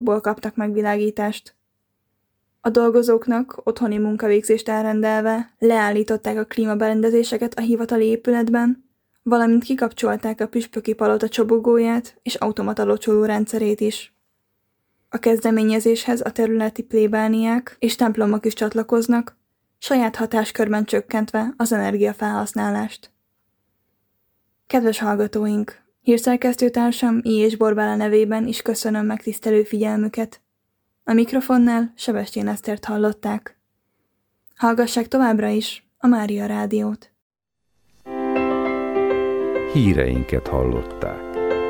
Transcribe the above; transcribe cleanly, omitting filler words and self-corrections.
napokból kaptak megvilágítást. A dolgozóknak otthoni munkavégzést elrendelve leállították a klímaberendezéseket a hivatali épületben, valamint kikapcsolták a püspöki palota csobogóját és automata locsoló rendszerét is. A kezdeményezéshez a területi plébániák és templomok is csatlakoznak, saját hatáskörben csökkentve az energiafelhasználást. Kedves hallgatóink! Hírszerkesztőtársam I. és Borbála nevében is köszönöm megtisztelő figyelmüket. A mikrofonnál Sebestyén Esztert hallották. Hallgassák továbbra is a Mária Rádiót. Híreinket hallották.